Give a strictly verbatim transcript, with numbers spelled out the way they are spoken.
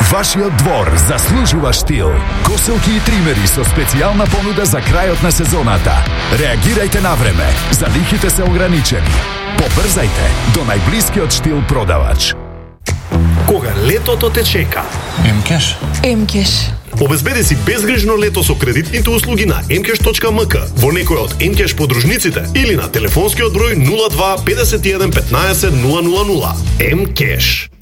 Вашиот двор заслужува штил. Коселки и тримери со специјална понуда за крајот на сезоната. Реагирајте на време. Залихите се ограничени. Побрзајте до најблискиот штил продавач. Кога летото те чека. М-кеш. М-кеш. Обезбеди си безгрижно лето со кредитните услуги на ем кеш точка ем ка во некој од ем-кеш подружниците или на телефонскиот број нула два петдесет и еден петнаесет нула нула нула. ем-кеш.